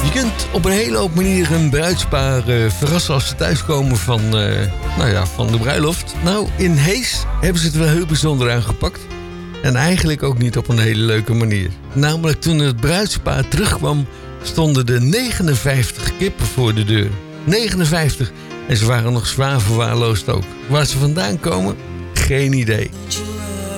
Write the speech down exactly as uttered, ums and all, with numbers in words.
Je kunt op een hele hoop manieren een bruidspaar uh, verrassen als ze thuiskomen van, uh, nou ja, van de bruiloft. Nou, in Hees hebben ze het wel heel bijzonder aangepakt. En eigenlijk ook niet op een hele leuke manier. Namelijk toen het bruidspaar terugkwam, stonden er negenenvijftig kippen voor de deur. negenenvijftig. En ze waren nog zwaar verwaarloosd ook. Waar ze vandaan komen? Geen idee.